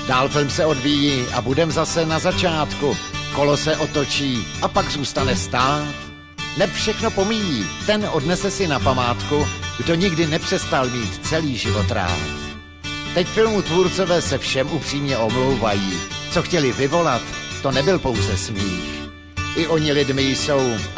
Dál film se odvíjí a budem zase na začátku. Kolo se otočí a pak zůstane stát. Neb všechno pomíjí, ten odnese si na památku, kdo nikdy nepřestal mít celý život rád. Teď filmu tvůrcové se všem upřímně omlouvají. Co chtěli vyvolat, to nebyl pouze smích. I oni lidmi jsou